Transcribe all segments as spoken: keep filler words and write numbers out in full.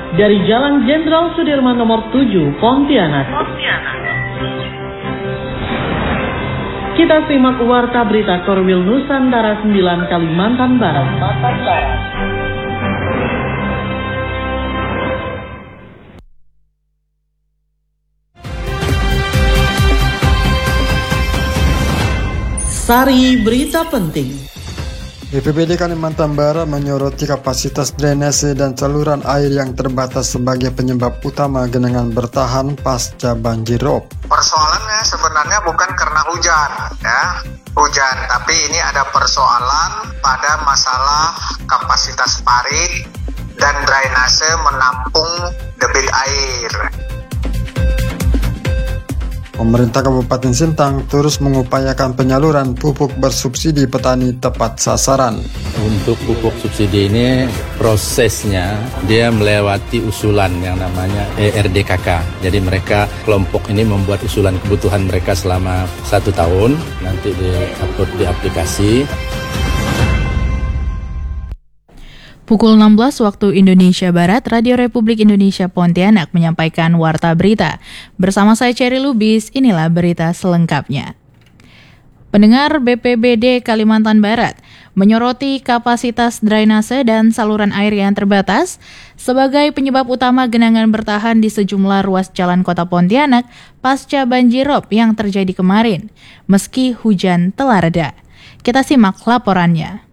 dari Jalan Jenderal Sudirman nomor tujuh, Pontianak. Pontianak. Kita simak Warta Berita Korwil Nusantara sembilan Kalimantan Barat. Kalimantan Barat. Sari berita penting. B P B D Kalimantan Barat menyoroti kapasitas drainase dan saluran air yang terbatas sebagai penyebab utama genangan bertahan pasca banjirop. Persoalannya sebenarnya bukan karena hujan, ya, hujan, tapi ini ada persoalan pada masalah kapasitas parit dan drainase menampung debit air. Pemerintah Kabupaten Sintang terus mengupayakan penyaluran pupuk bersubsidi petani tepat sasaran. Untuk pupuk subsidi ini prosesnya dia melewati usulan yang namanya E R D K K. Jadi mereka kelompok ini membuat usulan kebutuhan mereka selama satu tahun, nanti di-upload di aplikasi. Pukul enam belas waktu Indonesia Barat, Radio Republik Indonesia Pontianak menyampaikan Warta Berita. Bersama saya Cherry Lubis, inilah berita selengkapnya. Pendengar, B P B D Kalimantan Barat menyoroti kapasitas drainase dan saluran air yang terbatas sebagai penyebab utama genangan bertahan di sejumlah ruas jalan kota Pontianak pasca banjirop yang terjadi kemarin, meski hujan telah reda. Kita simak laporannya.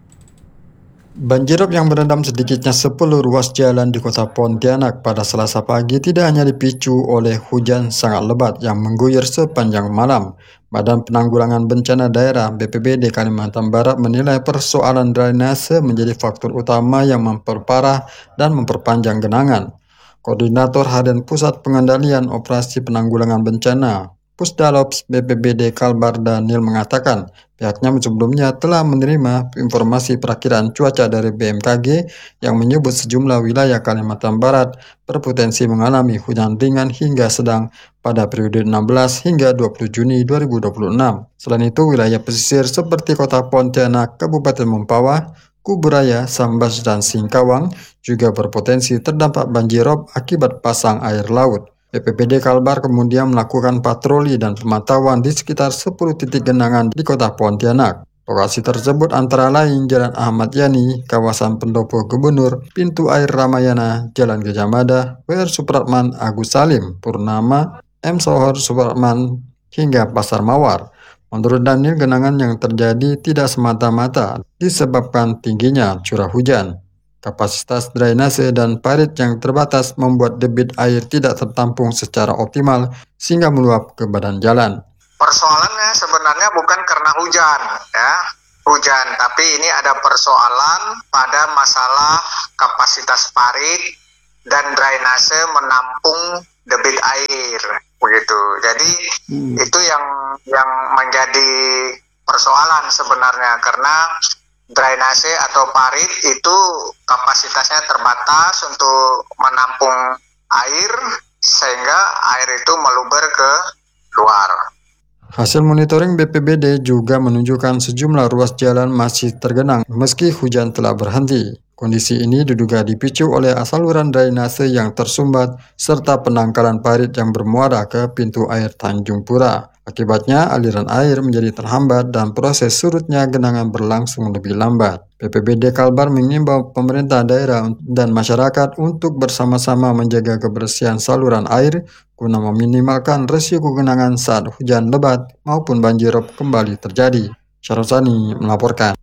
Banjirop yang merendam sedikitnya sepuluh ruas jalan di kota Pontianak pada Selasa pagi tidak hanya dipicu oleh hujan sangat lebat yang mengguyur sepanjang malam. Badan Penanggulangan Bencana Daerah B P B D Kalimantan Barat menilai persoalan drainase menjadi faktor utama yang memperparah dan memperpanjang genangan. Koordinator Harian Pusat Pengendalian Operasi Penanggulangan Bencana Pusdalops B P B D Kalbar Daniel mengatakan pihaknya sebelumnya telah menerima informasi perakiraan cuaca dari B M K G yang menyebut sejumlah wilayah Kalimantan Barat berpotensi mengalami hujan ringan hingga sedang pada periode enam belas hingga dua puluh Juni dua ribu dua puluh enam. Selain itu, wilayah pesisir seperti Kota Pontianak, Kabupaten Mempawah, Kuburaya, Sambas, dan Singkawang juga berpotensi terdampak banjirop akibat pasang air laut. B P B D Kalbar kemudian melakukan patroli dan pemantauan di sekitar sepuluh titik genangan di kota Pontianak. Lokasi tersebut antara lain Jalan Ahmad Yani, kawasan Pendopo Gubernur, Pintu Air Ramayana, Jalan Gajah Mada, W R Supratman, Agus Salim, Purnama, M Sohor Supratman, hingga Pasar Mawar. Menurut Daniel, genangan yang terjadi tidak semata-mata disebabkan tingginya curah hujan. Kapasitas drainase dan parit yang terbatas membuat debit air tidak tertampung secara optimal sehingga meluap ke badan jalan. Persoalannya sebenarnya bukan karena hujan, ya, hujan, tapi ini ada persoalan pada masalah kapasitas parit dan drainase menampung debit air, begitu. Jadi hmm. itu yang yang menjadi persoalan sebenarnya karena drainase atau parit itu kapasitasnya terbatas untuk menampung air sehingga air itu meluber ke luar. Hasil monitoring B P B D juga menunjukkan sejumlah ruas jalan masih tergenang meski hujan telah berhenti. Kondisi ini diduga dipicu oleh saluran drainase yang tersumbat serta penangkalan parit yang bermuara ke pintu air Tanjung Pura. Akibatnya aliran air menjadi terhambat dan proses surutnya genangan berlangsung lebih lambat. B P B D Kalbar mengimbau pemerintah daerah dan masyarakat untuk bersama-sama menjaga kebersihan saluran air guna meminimalkan risiko genangan saat hujan lebat maupun banjirop kembali terjadi. Syarosani melaporkan.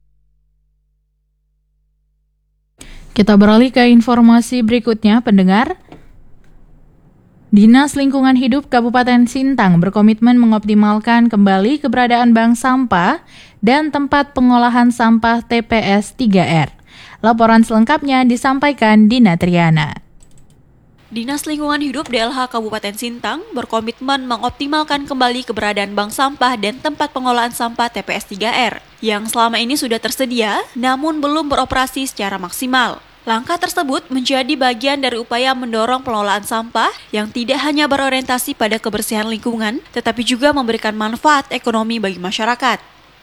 Kita beralih ke informasi berikutnya, pendengar. Dinas Lingkungan Hidup Kabupaten Sintang berkomitmen mengoptimalkan kembali keberadaan bank sampah dan tempat pengolahan sampah T P S tiga R. Laporan selengkapnya disampaikan Dina Triana. Dinas Lingkungan Hidup D L H Kabupaten Sintang berkomitmen mengoptimalkan kembali keberadaan bank sampah dan tempat pengolahan sampah T P S tiga R yang selama ini sudah tersedia namun belum beroperasi secara maksimal. Langkah tersebut menjadi bagian dari upaya mendorong pengelolaan sampah yang tidak hanya berorientasi pada kebersihan lingkungan, tetapi juga memberikan manfaat ekonomi bagi masyarakat.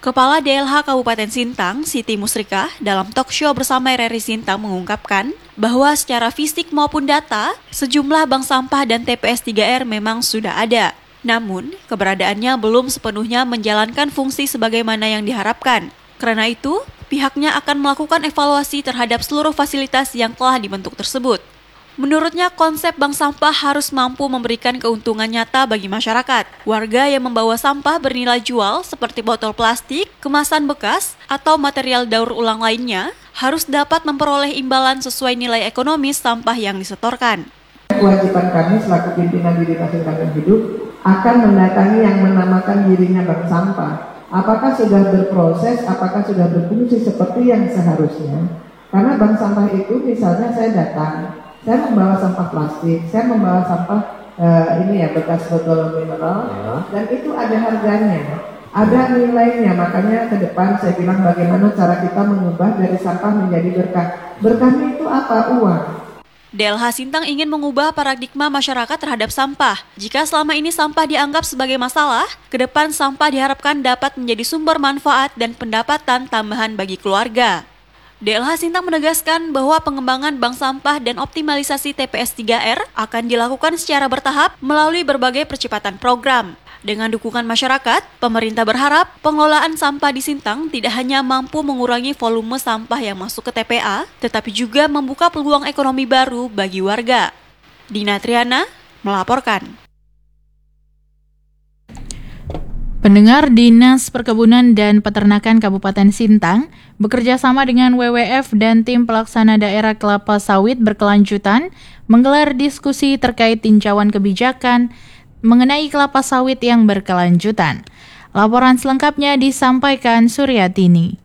Kepala D L H Kabupaten Sintang, Siti Musrikah, dalam talk show bersama R R I Sintang mengungkapkan bahwa secara fisik maupun data, sejumlah bank sampah dan T P S tiga R memang sudah ada. Namun, keberadaannya belum sepenuhnya menjalankan fungsi sebagaimana yang diharapkan. Karena itu, pihaknya akan melakukan evaluasi terhadap seluruh fasilitas yang telah dibentuk tersebut. Menurutnya, konsep bank sampah harus mampu memberikan keuntungan nyata bagi masyarakat. Warga yang membawa sampah bernilai jual seperti botol plastik, kemasan bekas, atau material daur ulang lainnya harus dapat memperoleh imbalan sesuai nilai ekonomis sampah yang disetorkan. Kewajiban kami selaku pimpinan di Dinas Lingkungan Hidup akan mendatangi yang menamakan dirinya bank sampah. Apakah sudah berproses, apakah sudah berfungsi seperti yang seharusnya? Karena bank sampah itu misalnya saya datang, saya membawa sampah plastik, saya membawa sampah uh, ini ya bekas botol mineral, ya. Dan itu ada harganya, ada nilainya. Makanya ke depan saya bilang bagaimana cara kita mengubah dari sampah menjadi berkah. Berkahnya itu apa? Uang. D L H Sintang ingin mengubah paradigma masyarakat terhadap sampah. Jika selama ini sampah dianggap sebagai masalah, ke depan sampah diharapkan dapat menjadi sumber manfaat dan pendapatan tambahan bagi keluarga. D L H Sintang menegaskan bahwa pengembangan bank sampah dan optimalisasi T P S tiga R akan dilakukan secara bertahap melalui berbagai percepatan program. Dengan dukungan masyarakat, pemerintah berharap pengelolaan sampah di Sintang tidak hanya mampu mengurangi volume sampah yang masuk ke T P A, tetapi juga membuka peluang ekonomi baru bagi warga. Dina Triana melaporkan. Pendengar, Dinas Perkebunan dan Peternakan Kabupaten Sintang bekerja sama dengan W W F dan tim pelaksana daerah kelapa sawit berkelanjutan menggelar diskusi terkait tinjauan kebijakan mengenai kelapa sawit yang berkelanjutan. Laporan selengkapnya disampaikan Suryatini.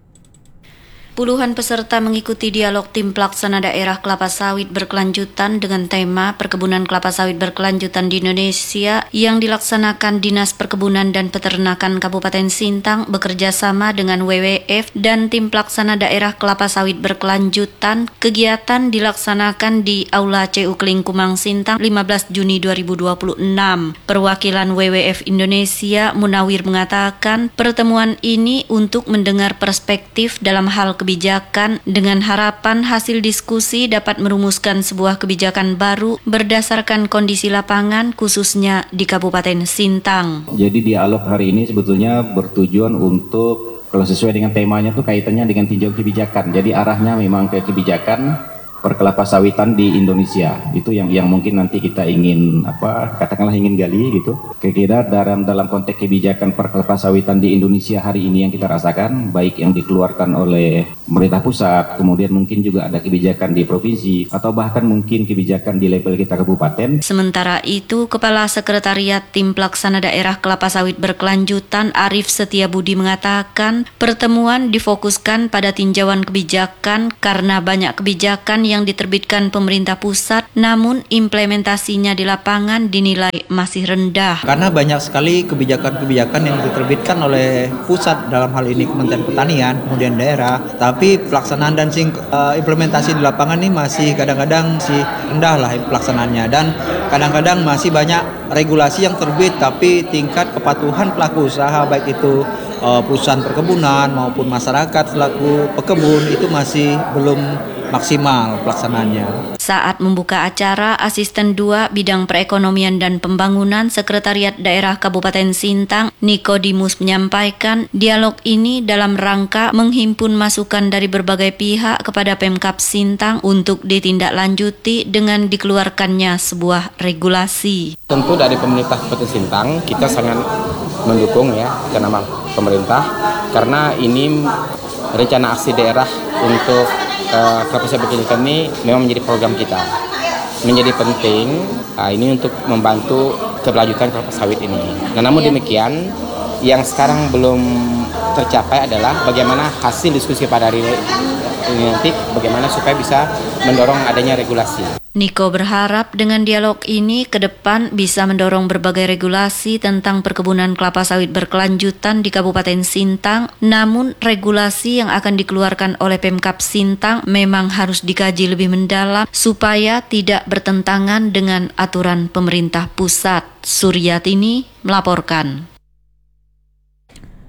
Puluhan peserta mengikuti dialog tim pelaksana daerah kelapa sawit berkelanjutan dengan tema Perkebunan Kelapa Sawit Berkelanjutan di Indonesia yang dilaksanakan Dinas Perkebunan dan Peternakan Kabupaten Sintang bekerja sama dengan W W F dan tim pelaksana daerah kelapa sawit berkelanjutan. Kegiatan dilaksanakan di Aula C U Kelingkumang Sintang lima belas Juni dua ribu dua puluh enam. Perwakilan W W F Indonesia Munawir mengatakan pertemuan ini untuk mendengar perspektif dalam hal kebijakan kebijakan dengan harapan hasil diskusi dapat merumuskan sebuah kebijakan baru berdasarkan kondisi lapangan khususnya di Kabupaten Sintang. Jadi dialog hari ini sebetulnya bertujuan untuk, kalau sesuai dengan temanya tuh kaitannya dengan tinjauan kebijakan. Jadi arahnya memang ke kebijakan perkelapa sawitan di Indonesia. Itu yang yang mungkin nanti kita ingin apa katakanlah ingin gali gitu. Kira-kira dalam dalam konteks kebijakan perkelapa sawitan di Indonesia hari ini yang kita rasakan, baik yang dikeluarkan oleh pemerintah pusat, kemudian mungkin juga ada kebijakan di provinsi atau bahkan mungkin kebijakan di level kita kabupaten. Sementara itu, Kepala Sekretariat Tim Pelaksana Daerah Kelapa Sawit Berkelanjutan Arif Setiabudi mengatakan pertemuan difokuskan pada tinjauan kebijakan karena banyak kebijakan yang diterbitkan pemerintah pusat, namun implementasinya di lapangan dinilai masih rendah. Karena banyak sekali kebijakan-kebijakan yang diterbitkan oleh pusat, dalam hal ini Kementerian Pertanian, kemudian daerah, tapi pelaksanaan dan sing, uh, implementasi di lapangan ini masih kadang-kadang masih rendah lah pelaksanaannya, dan kadang-kadang masih banyak regulasi yang terbit, tapi tingkat kepatuhan pelaku usaha baik itu uh, perusahaan perkebunan maupun masyarakat selaku pekebun itu masih belum maksimal pelaksanaannya. Saat membuka acara, Asisten dua Bidang Perekonomian dan Pembangunan Sekretariat Daerah Kabupaten Sintang, Nikodemus menyampaikan dialog ini dalam rangka menghimpun masukan dari berbagai pihak kepada Pemkab Sintang untuk ditindaklanjuti dengan dikeluarkannya sebuah regulasi. Tentu dari pemerintah Kabupaten Sintang kita sangat mendukung ya karena pemerintah, karena ini rencana aksi daerah untuk Uh, kelapa sawit berkelanjutan ini memang menjadi program kita, menjadi penting uh, ini untuk membantu keberlanjutan kelapa sawit ini. Nah, namun demikian yang sekarang belum tercapai adalah bagaimana hasil diskusi pada hari ini nanti bagaimana supaya bisa mendorong adanya regulasi. Niko berharap dengan dialog ini ke depan bisa mendorong berbagai regulasi tentang perkebunan kelapa sawit berkelanjutan di Kabupaten Sintang, namun regulasi yang akan dikeluarkan oleh Pemkab Sintang memang harus dikaji lebih mendalam supaya tidak bertentangan dengan aturan pemerintah pusat. Suryatini melaporkan.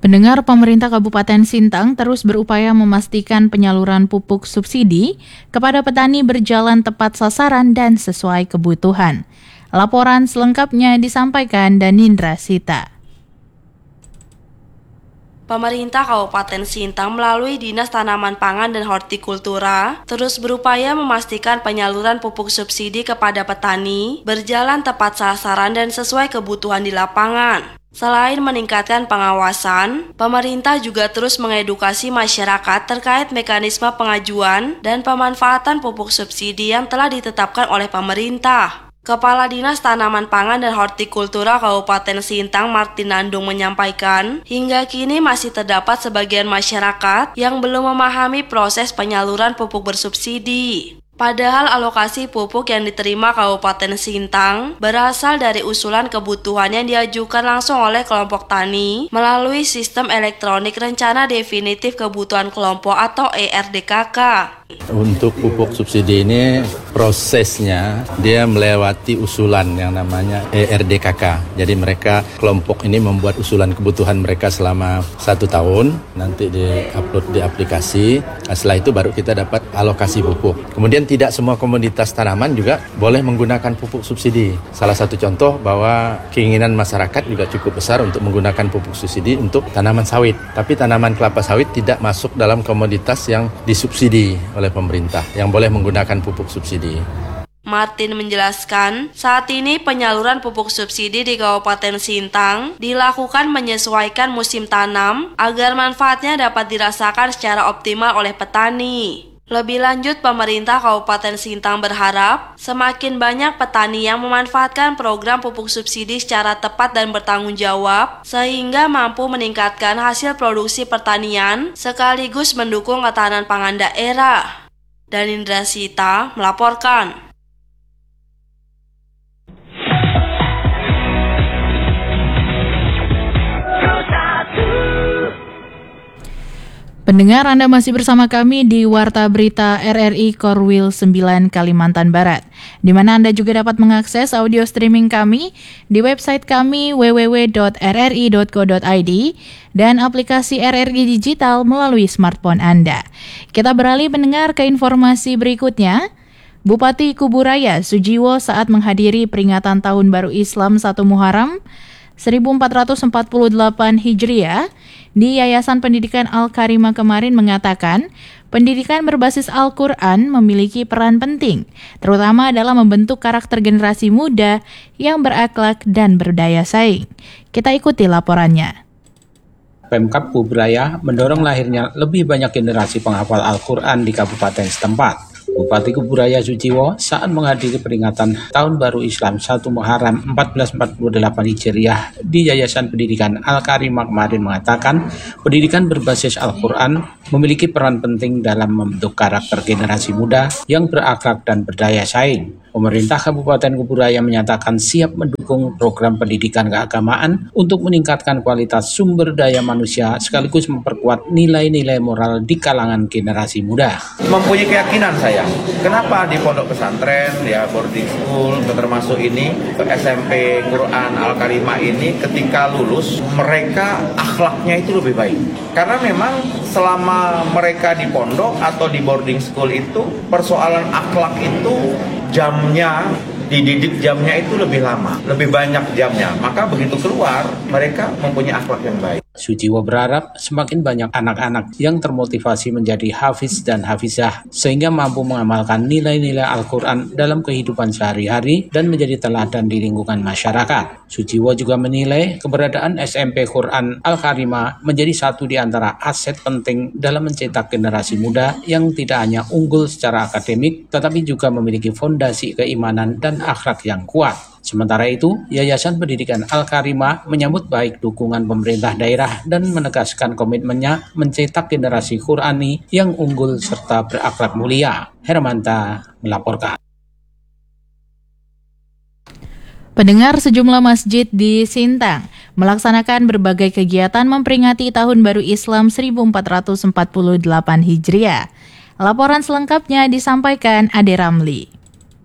Pendengar, pemerintah Kabupaten Sintang terus berupaya memastikan penyaluran pupuk subsidi kepada petani berjalan tepat sasaran dan sesuai kebutuhan. Laporan selengkapnya disampaikan Danindra Sita. Pemerintah Kabupaten Sintang melalui Dinas Tanaman Pangan dan Hortikultura terus berupaya memastikan penyaluran pupuk subsidi kepada petani berjalan tepat sasaran dan sesuai kebutuhan di lapangan. Selain meningkatkan pengawasan, pemerintah juga terus mengedukasi masyarakat terkait mekanisme pengajuan dan pemanfaatan pupuk subsidi yang telah ditetapkan oleh pemerintah. Kepala Dinas Tanaman Pangan dan Hortikultura Kabupaten Sintang Martin Nandung menyampaikan, hingga kini masih terdapat sebagian masyarakat yang belum memahami proses penyaluran pupuk bersubsidi. Padahal alokasi pupuk yang diterima Kabupaten Sintang berasal dari usulan kebutuhan yang diajukan langsung oleh kelompok tani melalui sistem elektronik rencana definitif kebutuhan kelompok atau E R D K K. Untuk pupuk subsidi ini prosesnya dia melewati usulan yang namanya E R D K K. Jadi mereka kelompok ini membuat usulan kebutuhan mereka selama satu tahun, nanti di-upload di aplikasi. Nah, setelah itu baru kita dapat alokasi pupuk. Kemudian tidak semua komoditas tanaman juga boleh menggunakan pupuk subsidi. Salah satu contoh bahwa keinginan masyarakat juga cukup besar untuk menggunakan pupuk subsidi untuk tanaman sawit. Tapi tanaman kelapa sawit tidak masuk dalam komoditas yang disubsidi oleh pemerintah yang boleh menggunakan pupuk subsidi. Martin menjelaskan, saat ini penyaluran pupuk subsidi di Kabupaten Sintang dilakukan menyesuaikan musim tanam agar manfaatnya dapat dirasakan secara optimal oleh petani. Lebih lanjut, pemerintah Kabupaten Sintang berharap semakin banyak petani yang memanfaatkan program pupuk subsidi secara tepat dan bertanggung jawab, sehingga mampu meningkatkan hasil produksi pertanian sekaligus mendukung ketahanan pangan daerah. Danindra Sita melaporkan. Pendengar, Anda masih bersama kami di Warta Berita R R I Korwil sembilan Kalimantan Barat, di mana Anda juga dapat mengakses audio streaming kami di website kami w w w dot r r i dot co dot i d dan aplikasi R R I Digital melalui smartphone Anda. Kita beralih mendengar ke informasi berikutnya. Bupati Kuburaya Sujiwo saat menghadiri peringatan Tahun Baru Islam satu Muharram seribu empat ratus empat puluh delapan Hijriah di Yayasan Pendidikan Al-Karimah kemarin mengatakan, pendidikan berbasis Al-Quran memiliki peran penting, terutama dalam membentuk karakter generasi muda yang berakhlak dan berdaya saing. Kita ikuti laporannya. Pemkab Kuburaya mendorong lahirnya lebih banyak generasi penghafal Al-Quran di kabupaten setempat. Bupati Kuburaya Sujiwo saat menghadiri peringatan Tahun Baru Islam satu Muharram seribu empat ratus empat puluh delapan Hijriah di Yayasan Pendidikan Al-Karimah kemarin mengatakan, pendidikan berbasis Al-Quran memiliki peran penting dalam membentuk karakter generasi muda yang berakhlak dan berdaya saing. Pemerintah Kabupaten Kuburaya menyatakan siap mendukung program pendidikan keagamaan untuk meningkatkan kualitas sumber daya manusia sekaligus memperkuat nilai-nilai moral di kalangan generasi muda. Mempunyai keyakinan saya, kenapa di pondok pesantren, ya boarding school, termasuk ini S M P Quran Al-Karimah ini ketika lulus mereka akhlaknya itu lebih baik. Karena memang selama mereka di pondok atau di boarding school itu persoalan akhlak itu jamnya, dididik jamnya itu lebih lama, lebih banyak jamnya. Maka begitu keluar, mereka mempunyai akhlak yang baik. Sujiwo berharap semakin banyak anak-anak yang termotivasi menjadi hafiz dan hafizah sehingga mampu mengamalkan nilai-nilai Al-Quran dalam kehidupan sehari-hari dan menjadi teladan di lingkungan masyarakat. Sujiwo juga menilai keberadaan S M P Quran Al-Karimah menjadi satu di antara aset penting dalam mencetak generasi muda yang tidak hanya unggul secara akademik tetapi juga memiliki fondasi keimanan dan akhlak yang kuat. Sementara itu, Yayasan Pendidikan Al-Karimah menyambut baik dukungan pemerintah daerah dan menegaskan komitmennya mencetak generasi Qurani yang unggul serta berakhlak mulia. Hermanta melaporkan. Pendengar, sejumlah masjid di Sintang melaksanakan berbagai kegiatan memperingati Tahun Baru Islam seribu empat ratus empat puluh delapan Hijriah. Laporan selengkapnya disampaikan Ade Ramli.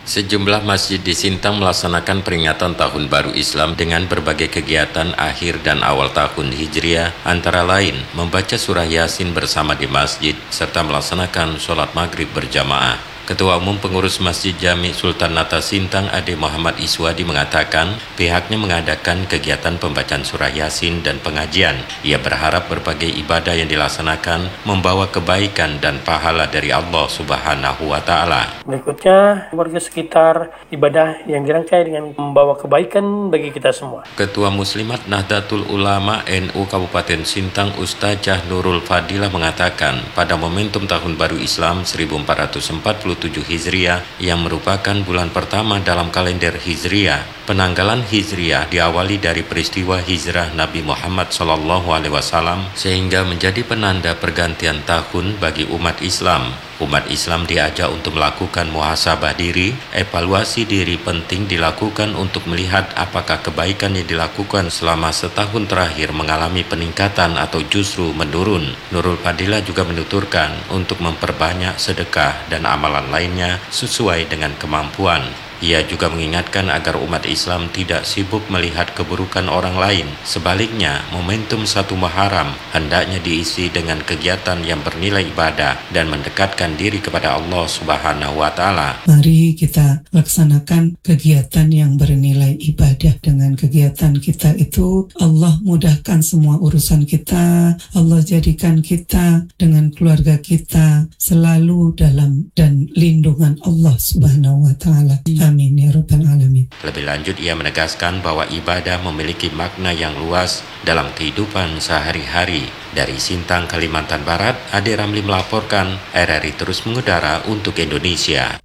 Sejumlah masjid di Sintang melaksanakan peringatan Tahun Baru Islam dengan berbagai kegiatan akhir dan awal tahun Hijriah, antara lain membaca surah Yasin bersama di masjid serta melaksanakan sholat maghrib berjamaah. Ketua Umum Pengurus Masjid Jami Sultan Nata Sintang Ade Muhammad Iswadi mengatakan pihaknya mengadakan kegiatan pembacaan surah Yasin dan pengajian. Ia berharap berbagai ibadah yang dilaksanakan membawa kebaikan dan pahala dari Allah Subhanahu wa Ta'ala. Berikutnya, warga sekitar ibadah yang dirangkai dengan membawa kebaikan bagi kita semua. Ketua Muslimat Nahdlatul Ulama N U Kabupaten Sintang Ustazah Nurul Fadilah mengatakan pada momentum Tahun Baru Islam seribu empat ratus empat puluh tujuh Hijriah yang merupakan bulan pertama dalam kalender Hijriah. Penanggalan Hijriah diawali dari peristiwa hijrah Nabi Muhammad shallallahu alaihi wasallam sehingga menjadi penanda pergantian tahun bagi umat Islam. Umat Islam diajak untuk melakukan muhasabah diri, evaluasi diri penting dilakukan untuk melihat apakah kebaikan yang dilakukan selama setahun terakhir mengalami peningkatan atau justru menurun. Nurul Fadilah juga menuturkan untuk memperbanyak sedekah dan amalan lainnya sesuai dengan kemampuan. Ia juga mengingatkan agar umat Islam tidak sibuk melihat keburukan orang lain. Sebaliknya, momentum satu Muharram hendaknya diisi dengan kegiatan yang bernilai ibadah dan mendekatkan diri kepada Allah Subhanahu wa Ta'ala. Mari kita laksanakan kegiatan yang bernilai ibadah. Dengan kegiatan kita itu, Allah mudahkan semua urusan kita. Allah jadikan kita dengan keluarga kita selalu dalam dan lindungan Allah Subhanahu wa Ta'ala. Amin ya rabbal alamin. Lebih lanjut, ia menegaskan bahwa ibadah memiliki makna yang luas dalam kehidupan sehari-hari. Dari Sintang, Kalimantan Barat, Ade Ramli melaporkan. R R I terus mengudara untuk Indonesia.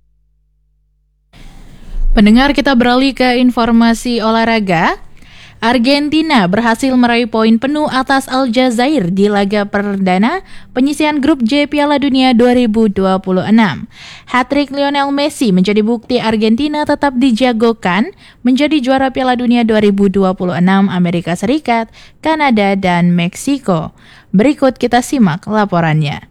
Pendengar, kita beralih ke informasi olahraga. Argentina berhasil meraih poin penuh atas Aljazair di laga perdana penyisihan grup J Piala Dunia dua ribu dua puluh enam. Hat-trick Lionel Messi menjadi bukti Argentina tetap dijagokan menjadi juara Piala Dunia dua ribu dua puluh enam Amerika Serikat, Kanada, dan Meksiko. Berikut kita simak laporannya.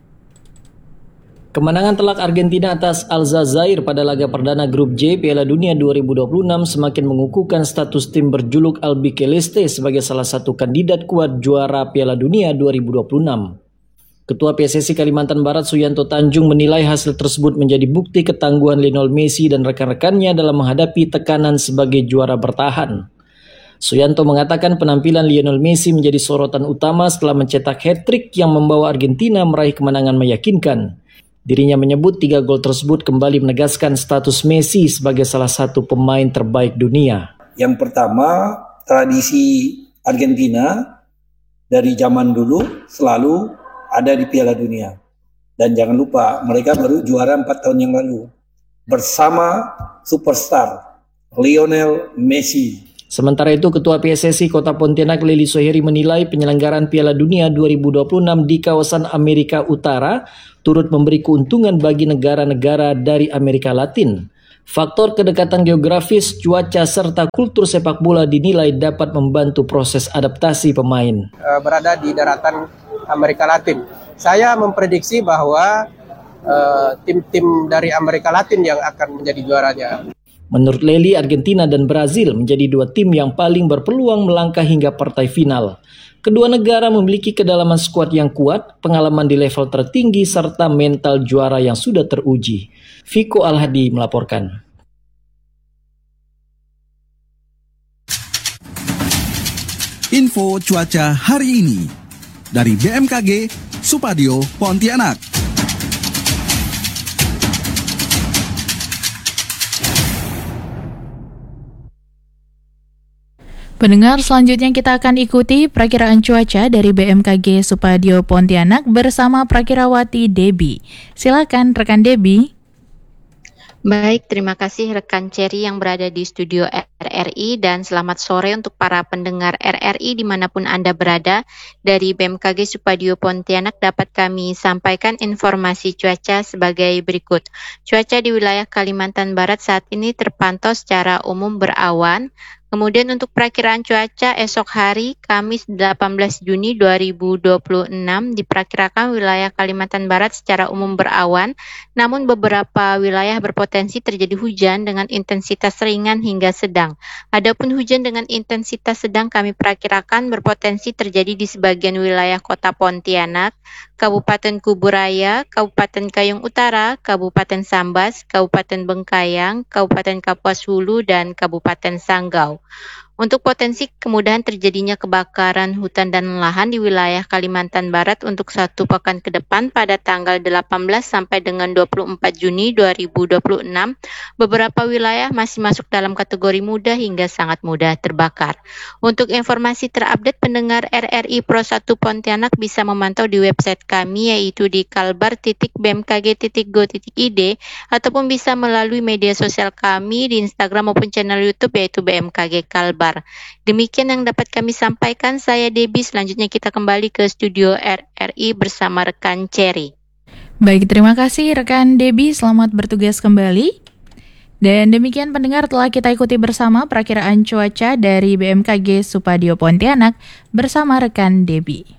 Kemenangan telak Argentina atas Aljazair pada laga perdana grup J Piala Dunia dua ribu dua puluh enam semakin mengukuhkan status tim berjuluk Albiceleste sebagai salah satu kandidat kuat juara Piala Dunia dua ribu dua puluh enam. Ketua P S S I Kalimantan Barat Suyanto Tanjung menilai hasil tersebut menjadi bukti ketangguhan Lionel Messi dan rekan-rekannya dalam menghadapi tekanan sebagai juara bertahan. Suyanto mengatakan penampilan Lionel Messi menjadi sorotan utama setelah mencetak hat-trick yang membawa Argentina meraih kemenangan meyakinkan. Dirinya menyebut tiga gol tersebut kembali menegaskan status Messi sebagai salah satu pemain terbaik dunia. Yang pertama, tradisi Argentina dari zaman dulu selalu ada di Piala Dunia. Dan jangan lupa, mereka baru juara empat tahun yang lalu bersama superstar Lionel Messi. Sementara itu, Ketua P S S I Kota Pontianak Leli Soheri menilai penyelenggaraan Piala Dunia dua ribu dua puluh enam di kawasan Amerika Utara turut memberi keuntungan bagi negara-negara dari Amerika Latin. Faktor kedekatan geografis, cuaca, serta kultur sepak bola dinilai dapat membantu proses adaptasi pemain. Berada di daratan Amerika Latin. Saya memprediksi bahwa uh, tim-tim dari Amerika Latin yang akan menjadi juaranya. Menurut Leli, Argentina dan Brazil menjadi dua tim yang paling berpeluang melangkah hingga partai final. Kedua negara memiliki kedalaman skuad yang kuat, pengalaman di level tertinggi, serta mental juara yang sudah teruji. Viko Alhadi melaporkan. Info cuaca hari ini dari B M K G Supadio Pontianak. Pendengar, selanjutnya kita akan ikuti perakiraan cuaca dari B M K G Supadio Pontianak bersama Prakirawati Debbie. Silakan rekan Debbie. Baik, terima kasih rekan Cherry yang berada di studio R R I dan selamat sore untuk para pendengar R R I dimanapun Anda berada. Dari B M K G Supadio Pontianak dapat kami sampaikan informasi cuaca sebagai berikut. Cuaca di wilayah Kalimantan Barat saat ini terpantau secara umum berawan. Kemudian untuk perakiraan cuaca esok hari Kamis delapan belas Juni dua ribu dua puluh enam diperkirakan wilayah Kalimantan Barat secara umum berawan, namun beberapa wilayah berpotensi terjadi hujan dengan intensitas ringan hingga sedang. Adapun hujan dengan intensitas sedang kami perkirakan berpotensi terjadi di sebagian wilayah Kota Pontianak, Kabupaten Kuburaya, Kabupaten Kayong Utara, Kabupaten Sambas, Kabupaten Bengkayang, Kabupaten Kapuas Hulu, dan Kabupaten Sanggau. Untuk potensi kemudahan terjadinya kebakaran hutan dan lahan di wilayah Kalimantan Barat untuk satu pekan ke depan pada tanggal delapan belas sampai dengan dua puluh empat Juni dua ribu dua puluh enam, beberapa wilayah masih masuk dalam kategori mudah hingga sangat mudah terbakar. Untuk informasi terupdate pendengar R R I Pro satu Pontianak bisa memantau di website kami yaitu di kalbar titik b m k g titik go titik i d ataupun bisa melalui media sosial kami di Instagram maupun channel YouTube yaitu B M K G Kalbar. Demikian yang dapat kami sampaikan, saya Debbie. Selanjutnya kita kembali ke studio R R I bersama rekan Cherry. Baik, terima kasih rekan Debbie, selamat bertugas kembali. Dan demikian pendengar telah kita ikuti bersama perakiraan cuaca dari B M K G Supadio Pontianak bersama rekan Debbie.